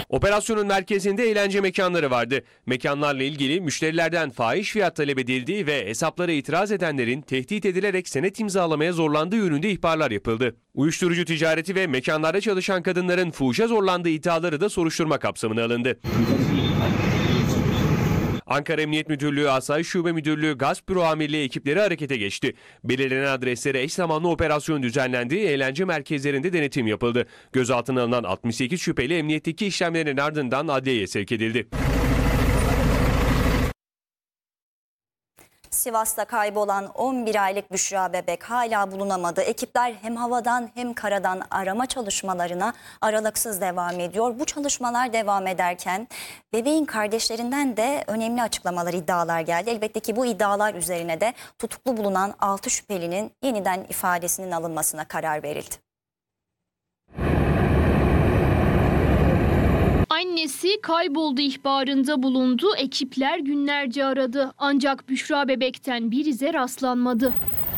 Operasyonun merkezinde eğlence mekanları vardı. Mekanlarla ilgili müşterilerden fahiş fiyat talep edildiği ve hesaplara itiraz edenlerin tehdit edilerek senet imzalamaya zorlandığı yönünde ihbarlar yapıldı. Uyuşturucu ticareti ve mekanlarda çalışan kadınların fuhuşa zorlandığı iddiaları da soruşturma kapsamına alındı. Ankara Emniyet Müdürlüğü Asayiş Şube Müdürlüğü Gasp Büro Amirliği ekipleri harekete geçti. Belirlenen adreslere eş zamanlı operasyon düzenlendi, eğlence merkezlerinde denetim yapıldı. Gözaltına alınan 68 şüpheli emniyetteki işlemlerin ardından adliyeye sevk edildi. Sivas'ta kaybolan 11 aylık Büşra bebek hala bulunamadı. Ekipler hem havadan hem karadan arama çalışmalarına aralıksız devam ediyor. Bu çalışmalar devam ederken bebeğin kardeşlerinden de önemli açıklamalar, iddialar geldi. Elbette ki bu iddialar üzerine de tutuklu bulunan 6 şüphelinin yeniden ifadesinin alınmasına karar verildi. Annesi kayboldu ihbarında bulundu, ekipler günlerce aradı. Ancak Büşra bebekten bir ize rastlanmadı.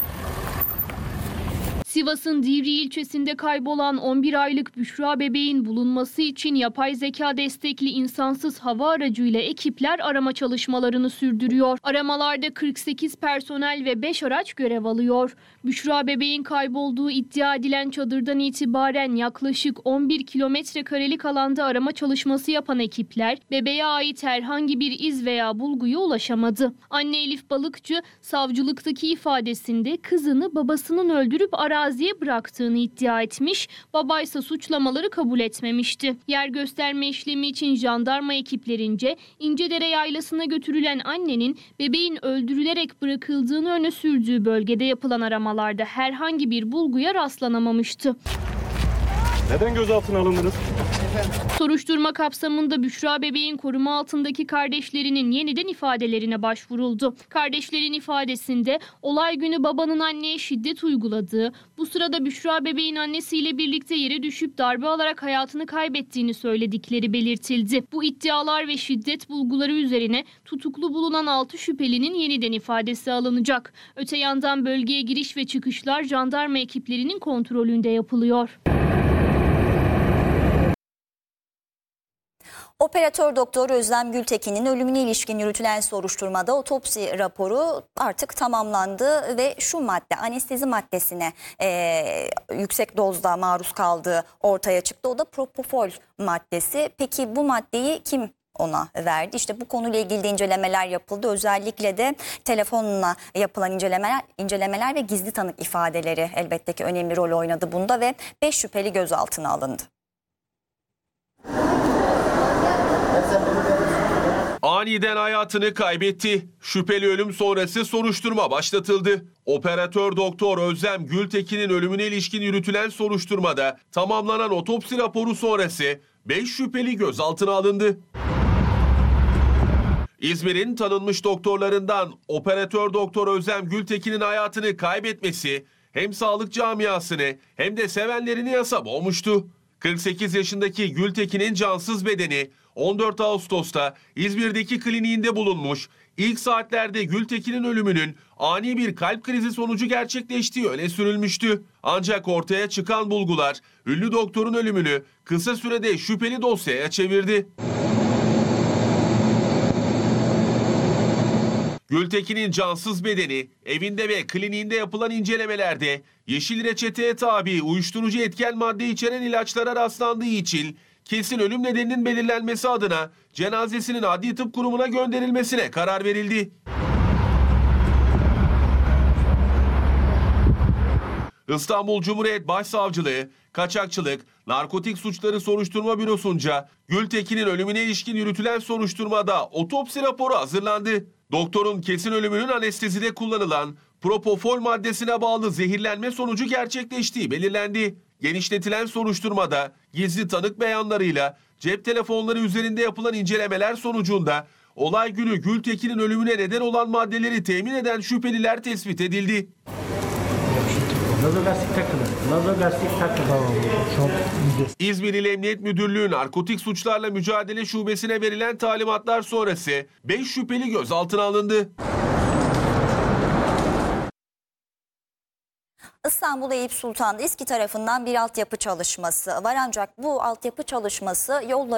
Sivas'ın Divriği ilçesinde kaybolan 11 aylık Büşra bebeğin bulunması için yapay zeka destekli insansız hava aracıyla ekipler arama çalışmalarını sürdürüyor. Aramalarda 48 personel ve 5 araç görev alıyor. Büşra bebeğin kaybolduğu iddia edilen çadırdan itibaren yaklaşık 11 kilometrekarelik alanda arama çalışması yapan ekipler bebeğe ait herhangi bir iz veya bulguya ulaşamadı. Anne Elif Balıkçı savcılıktaki ifadesinde kızını babasının öldürüp araziye bıraktığını iddia etmiş, babaysa suçlamaları kabul etmemişti. Yer gösterme işlemi için jandarma ekiplerince İncedere Yaylası'na götürülen annenin bebeğin öldürülerek bırakıldığını öne sürdüğü bölgede yapılan aramalarda herhangi bir bulguya rastlanamamıştı. Neden gözaltına alındınız? Soruşturma kapsamında Büşra bebeğin koruma altındaki kardeşlerinin yeniden ifadelerine başvuruldu. Kardeşlerin ifadesinde olay günü babanın anneye şiddet uyguladığı, bu sırada Büşra bebeğin annesiyle birlikte yere düşüp darbe alarak hayatını kaybettiğini söyledikleri belirtildi. Bu iddialar ve şiddet bulguları üzerine tutuklu bulunan 6 şüphelinin yeniden ifadesi alınacak. Öte yandan bölgeye giriş ve çıkışlar jandarma ekiplerinin kontrolünde yapılıyor. Operatör doktor Özlem Gültekin'in ölümüne ilişkin yürütülen soruşturmada otopsi raporu artık tamamlandı ve şu madde, anestezi maddesine yüksek dozda maruz kaldığı ortaya çıktı. O da propofol maddesi. Peki bu maddeyi kim ona verdi? İşte bu konuyla ilgili de incelemeler yapıldı. Özellikle de telefonla yapılan incelemeler ve gizli tanık ifadeleri elbette ki önemli rol oynadı bunda ve 5 şüpheli gözaltına alındı. Aniden hayatını kaybetti. Şüpheli ölüm sonrası soruşturma başlatıldı. Operatör doktor Özlem Gültekin'in ölümüne ilişkin yürütülen soruşturmada tamamlanan otopsi raporu sonrası 5 şüpheli gözaltına alındı. İzmir'in tanınmış doktorlarından operatör doktor Özlem Gültekin'in hayatını kaybetmesi hem sağlık camiasını hem de sevenlerini yasa boğmuştu. 48 yaşındaki Gültekin'in cansız bedeni 14 Ağustos'ta İzmir'deki kliniğinde bulunmuş. İlk saatlerde Gültekin'in ölümünün ani bir kalp krizi sonucu gerçekleştiği öne sürülmüştü. Ancak ortaya çıkan bulgular ünlü doktorun ölümünü kısa sürede şüpheli dosyaya çevirdi. Gültekin'in cansız bedeni evinde ve kliniğinde yapılan incelemelerde yeşil reçeteye tabi uyuşturucu etken madde içeren ilaçlara rastlandığı için kesin ölüm nedeninin belirlenmesi adına cenazesinin Adli Tıp Kurumu'na gönderilmesine karar verildi. İstanbul Cumhuriyet Başsavcılığı, Kaçakçılık, Narkotik Suçları Soruşturma Bürosu'nca Gültekin'in ölümüne ilişkin yürütülen soruşturmada otopsi raporu hazırlandı. Doktorun kesin ölümünün anestezide kullanılan propofol maddesine bağlı zehirlenme sonucu gerçekleştiği belirlendi. Genişletilen soruşturmada gizli tanık beyanlarıyla cep telefonları üzerinde yapılan incelemeler sonucunda olay günü Gültekin'in ölümüne neden olan maddeleri temin eden şüpheliler tespit edildi. İzmir İl Emniyet Müdürlüğü Narkotik Suçlarla Mücadele Şubesi'ne verilen talimatlar sonrası 5 şüpheli gözaltına alındı. İstanbul Eyüp Sultan'da İSKİ tarafından bir altyapı çalışması var ancak bu altyapı çalışması yolları